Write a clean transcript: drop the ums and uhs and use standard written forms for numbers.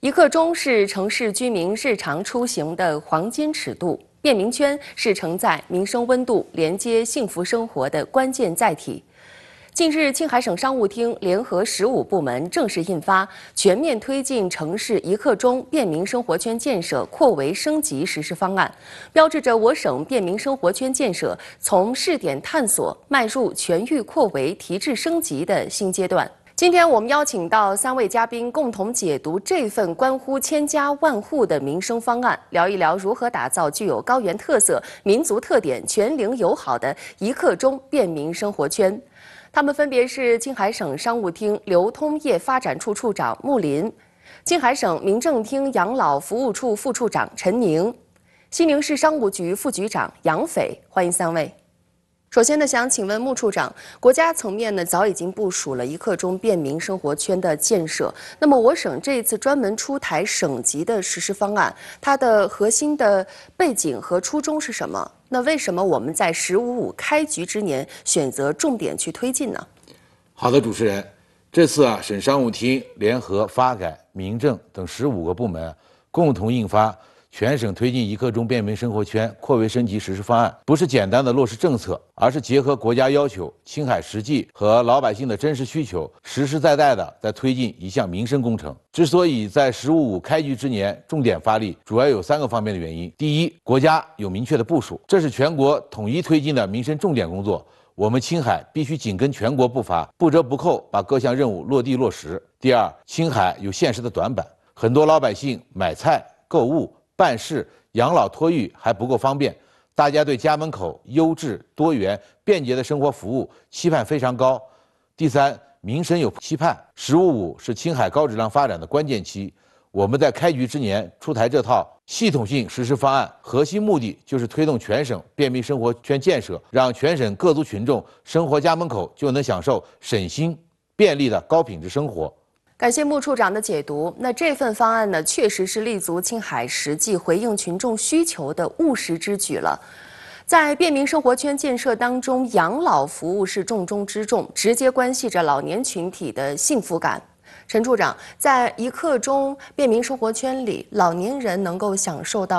一刻钟是城市居民日常出行的黄金尺度，便民圈是承载民生温度、连接幸福生活的关键载体。近日，青海省商务厅联合15部门正式印发《全面推进城市一刻钟便民生活圈建设扩围升级实施方案》，标志着我省便民生活圈建设从试点探索迈入全域扩围提质升级的新阶段。今天我们邀请到3位嘉宾，共同解读这份关乎千家万户的民生方案，聊一聊如何打造具有高原特色、民族特点、全龄友好的一刻钟便民生活圈。他们分别是青海省商务厅流通业发展处处长穆林，青海省民政厅养老服务处副处长陈宁，西宁市商务局副局长杨斐。欢迎3位。首先呢，想请问穆处长，国家层面呢早已经部署了一刻钟便民生活圈的建设。那么我省这一次专门出台省级的实施方案，它的核心的背景和初衷是什么？那为什么我们在“15.5”开局之年选择重点去推进呢？ 好的，主持人，这次省商务厅联合发改、民政等15个部门共同印发全省推进一刻钟便民生活圈扩围升级实施方案，不是简单的落实政策，而是结合国家要求、青海实际和老百姓的真实需求，实实在在的在推进一项民生工程。之所以在“15.5”开局之年重点发力，主要有3个方面的原因。第一，国家有明确的部署，这是全国统一推进的民生重点工作，我们青海必须紧跟全国步伐，不折不扣把各项任务落地落实。第二，青海有现实的短板，很多老百姓买菜、购物、办事、养老托育还不够方便，大家对家门口优质、多元、便捷的生活服务期盼非常高。第三，民生有期盼，“15.5”是青海高质量发展的关键期，我们在开局之年出台这套系统性实施方案，核心目的就是推动全省便民生活圈建设，让全省各族群众生活家门口就能享受省心便利的高品质生活。 感谢穆处长的解读。那这份方案呢，确实是立足青海实际回应群众需求的务实之举了。在便民生活圈建设当中，养老服务是重中之重，直接关系着老年群体的幸福感。陈处长，在一刻钟便民生活圈里，老年人能够享受到